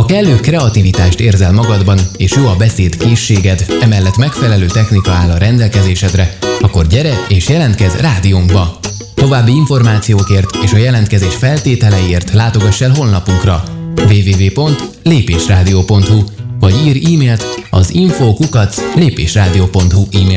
kellő kreativitást érzel magadban, és jó a beszéd készséged, emellett megfelelő technika áll a rendelkezésedre, akkor gyere és jelentkezz rádiónkba! További információkért és a jelentkezés feltételeiért látogass el honlapunkra www.lépésradio.hu vagy írj e-mailt az info@lépésradio.hu e-mail